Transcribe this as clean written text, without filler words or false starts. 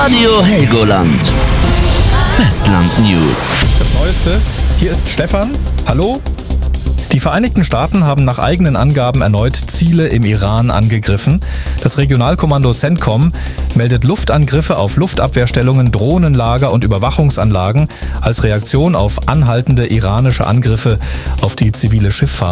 Radio Helgoland. Festland News. Das Neueste, hier ist Stefan. Hallo? Die Vereinigten Staaten haben nach eigenen Angaben erneut Ziele im Iran angegriffen. Das Regionalkommando CENTCOM meldet Luftangriffe auf Luftabwehrstellungen, Drohnenlager und Überwachungsanlagen als Reaktion auf anhaltende iranische Angriffe auf die zivile Schifffahrt.